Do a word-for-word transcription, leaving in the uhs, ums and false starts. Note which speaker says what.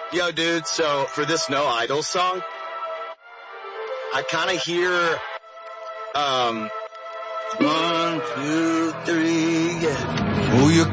Speaker 1: Yo, dude, so for this No Idol song, I kind of hear, um, one, two, three, yeah.
Speaker 2: Who you